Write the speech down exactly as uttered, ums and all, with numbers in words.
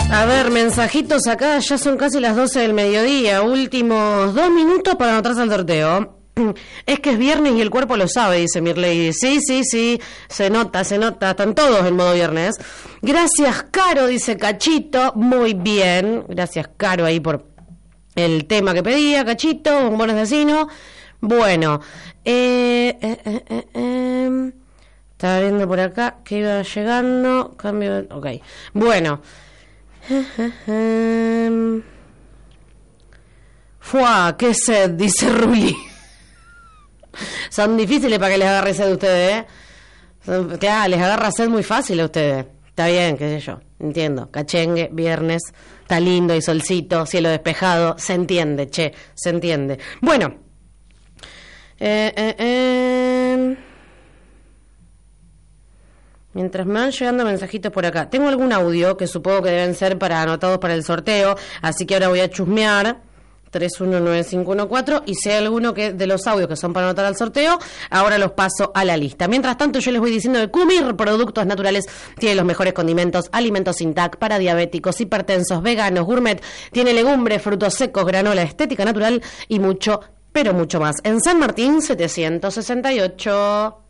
A ver, mensajitos acá, ya son casi las doce del mediodía, últimos dos minutos para anotarse al sorteo. Es que es viernes y el cuerpo lo sabe, dice Mirley. Sí, sí, sí, se nota, se nota, están todos en modo viernes. Gracias, Caro, dice Cachito, muy bien. Gracias, Caro, ahí por el tema que pedía, Cachito, un buen vecino. Bueno, eh, eh, eh, eh, eh. Estaba viendo por acá que iba llegando, cambio, ok. Bueno. Fua, qué sed, dice Ruli. Son difíciles para que les agarre sed a ustedes, ¿eh? Son, claro, les agarra sed muy fácil a ustedes. Está bien, qué sé yo, entiendo. Cachengue, viernes, está lindo, hay solcito, cielo despejado, se entiende, che, se entiende. Bueno, eh, eh, eh. mientras me van llegando mensajitos por acá, tengo algún audio que supongo que deben ser para anotados para el sorteo, así que ahora voy a chusmear tres uno nueve cinco uno cuatro y si hay alguno que de los audios que son para anotar al sorteo, ahora los paso a la lista. Mientras tanto, yo les voy diciendo que Cumir Productos Naturales tiene los mejores condimentos, alimentos sin T A C para diabéticos, hipertensos, veganos, gourmet, tiene legumbres, frutos secos, granola, estética natural y mucho, pero mucho más. En San Martín setecientos sesenta y ocho.